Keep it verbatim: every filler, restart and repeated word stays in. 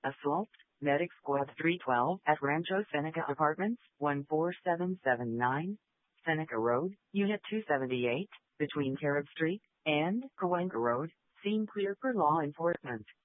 Assault, Medic Squad three twelve at Rancho Seneca Apartments, one four seven seven nine, Seneca Road, Unit two seventy-eight, between Carib Street and Cahuenga Road. Scene clear for law enforcement.